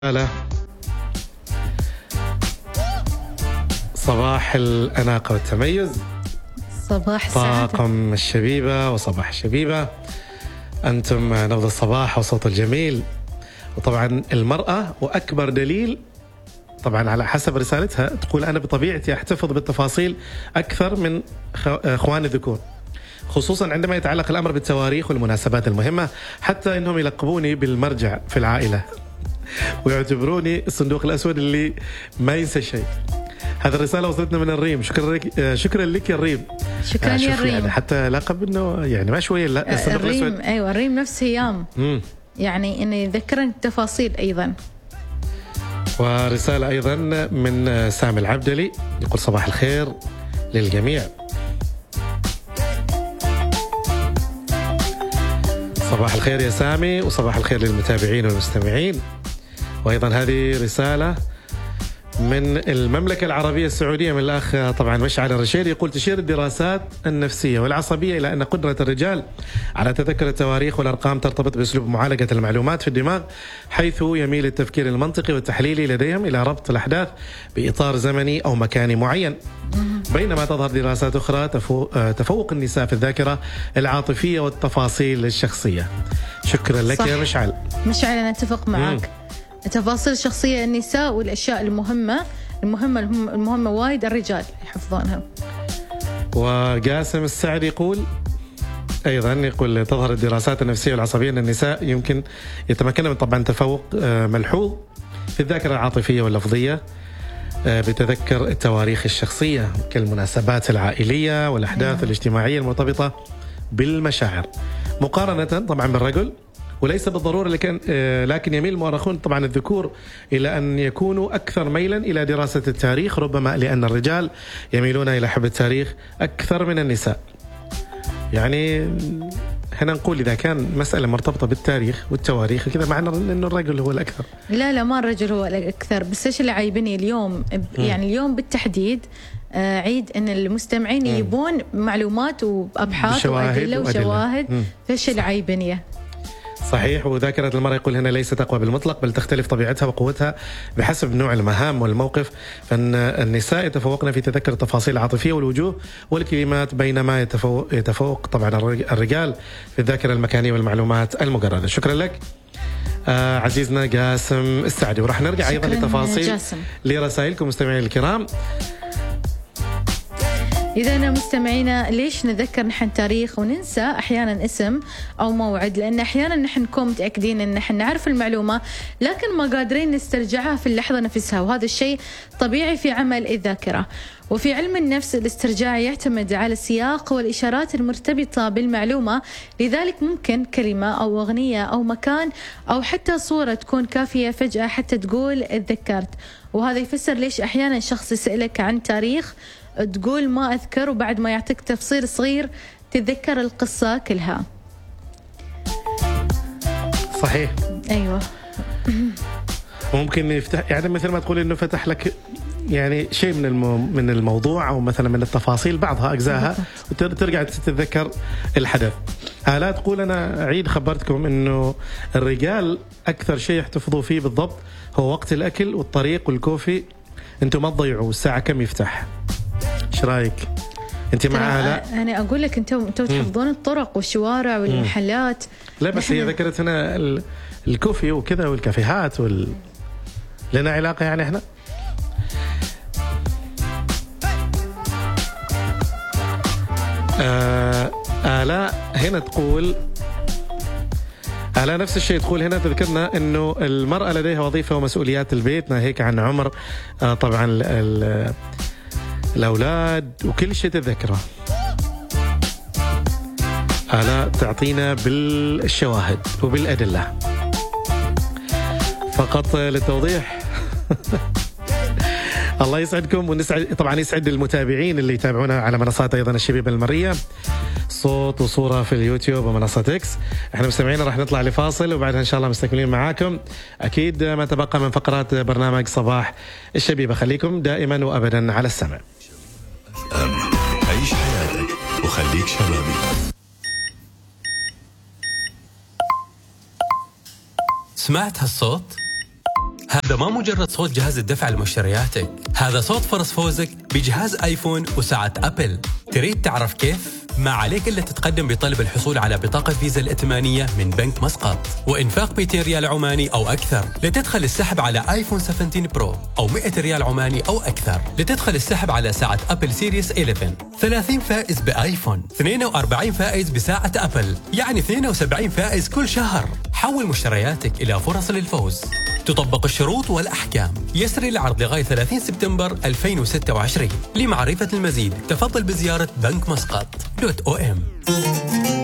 هلا، صباح الأناقة والتميز، صباح السعادة، طاقم الشبيبة وصباح الشبيبة. أنتم نبض الصباح وصوت الجميل. وطبعا المرأة وأكبر دليل، طبعا على حسب رسالتها تقول أنا بطبيعتي أحتفظ بالتفاصيل أكثر من إخواني الذكور، خصوصا عندما يتعلق الأمر بالتواريخ والمناسبات المهمة، حتى إنهم يلقبوني بالمرجع في العائلة ويعتبروني الصندوق الأسود اللي ما ينسى شيء. هذه الرسالة وصلتنا من الريم. شكرا لك يا الريم. شكرا يا الريم. يعني حتى لقب انه يعني ما شويه الصندوق الاسود. ايوه الريم نفس هيام. يعني انه يذكرني التفاصيل ايضا. ورسالة ايضا من سامي العبدلي يقول صباح الخير للجميع. صباح الخير يا سامي وصباح الخير للمتابعين والمستمعين. وأيضا هذه رسالة من المملكة العربية السعودية من الأخ طبعا مشعل الرشيد يقول تشير الدراسات النفسية والعصبية إلى أن قدرة الرجال على تذكر التواريخ والأرقام ترتبط بأسلوب معالجة المعلومات في الدماغ، حيث يميل التفكير المنطقي والتحليلي لديهم إلى ربط الأحداث بإطار زمني أو مكاني معين، بينما تظهر دراسات أخرى تفوق النساء في الذاكرة العاطفية والتفاصيل الشخصية. شكرا لك يا مشعل. مشعل أنا أتفق معك. التفاصيل الشخصية النساء والأشياء المهمة وايد الرجال يحفظونها. وقاسم السعد يقول أيضا تظهر الدراسات النفسية والعصبية أن النساء يمكن يتمكن من طبعا تفوق ملحوظ في الذاكرة العاطفية واللفظية بتذكر التواريخ الشخصية كالمناسبات العائلية والأحداث الاجتماعية المرتبطة بالمشاعر، مقارنة طبعا بالرجل. وليس بالضرورة لكن يميل المؤرخون طبعا الذكور إلى أن يكونوا أكثر ميلا إلى دراسة التاريخ، ربما لأن الرجال يميلون إلى حب التاريخ أكثر من النساء. يعني هنا نقول إذا كان مسألة مرتبطة بالتاريخ والتواريخ كذا معنى أنه الرجل هو الأكثر. لا ما الرجل هو الأكثر، بس إيش اللي عايبني اليوم يعني اليوم بالتحديد عيد أن المستمعين يبون معلومات وأبحاث وأدلة وشواهد. فإيش اللي عايبني؟ صحيح. وذاكرة المرأة يقول هنا ليست أقوى بالمطلق، بل تختلف طبيعتها وقوتها بحسب نوع المهام والموقف، فإن النساء يتفوقن في تذكر التفاصيل العاطفية والوجوه والكلمات، بينما يتفوق طبعا الرجال في الذاكرة المكانية والمعلومات المجردة. شكرا لك عزيزنا قاسم السعدي. وراح نرجع أيضا لتفاصيل لرسائلكم مستمعين الكرام. إذا مستمعينا ليش نذكر نحن تاريخ وننسى أحيانا اسم أو موعد؟ لأن أحيانا نحن نكون متأكدين أن نحن نعرف المعلومة لكن ما قادرين نسترجعها في اللحظة نفسها، وهذا الشيء طبيعي في عمل الذاكرة. وفي علم النفس الاسترجاع يعتمد على السياق والإشارات المرتبطة بالمعلومة، لذلك ممكن كلمة أو أغنية أو مكان أو حتى صورة تكون كافية فجأة حتى تقول اتذكرت. وهذا يفسر ليش أحيانا شخص يسألك عن تاريخ تقول ما أذكر، وبعد ما يعطيك تفصيل صغير تتذكر القصة كلها. صحيح. أيوة. ممكن يفتح يعني مثل ما تقول إنه فتح لك يعني شيء من الموضوع أو مثلا من التفاصيل بعضها أجزاءها وترجع تتذكر الحدث. آلاء تقول أنا عيد خبرتكم إنه الرجال أكثر شيء يحتفظوا فيه بالضبط هو وقت الأكل والطريق والكوفي. أنتم ما تضيعوا الساعة كم يفتح. ايش رايك انت مع آلاء؟ انا اقول لك انتم تحفظون الطرق والشوارع والمحلات. لا بس هي ذكرت هنا الكوفي وكذا والكافيهات لنا علاقه يعني احنا. آلاء هنا تقول نفس الشيء، تقول هنا تذكرنا انه المرأة لديها وظيفة ومسؤوليات البيت ناهيك عن عمر طبعا الأولاد وكل شيء تذكره. آلاء تعطينا بالشواهد وبالأدلة فقط للتوضيح. الله يسعدكم ونسعد طبعا يسعد المتابعين اللي يتابعونا على منصات أيضا الشبيبة المرية صوت وصورة في اليوتيوب ومنصة إكس. احنا مستمعين راح نطلع لفاصل وبعدها إن شاء الله مستكملين معاكم أكيد ما تبقى من فقرات برنامج صباح الشبيبة. خليكم دائما وأبدا على السمع. عيش حياتك وخليك شبابي. سمعت هالصوت؟ هذا ما مجرد صوت جهاز الدفع لمشترياتك، هذا صوت فرص فوزك بجهاز آيفون وساعة أبل. تريد تعرف كيف؟ ما عليك إلا تتقدم بطلب الحصول على بطاقة فيزا الائتمانية من بنك مسقط وإنفاق 200 ريال عماني أو أكثر لتدخل السحب على آيفون 17 برو، أو 100 ريال عماني أو أكثر لتدخل السحب على ساعة أبل سيريس 11. 30 فائز بآيفون، 42 فائز بساعة أبل، يعني 72 فائز كل شهر. حول مشترياتك إلى فرص للفوز. تطبق الشروط والأحكام. يسري العرض لغاية 30 سبتمبر 2026. لمعرفة المزيد تفضل بزيارة بنك مسقط.om.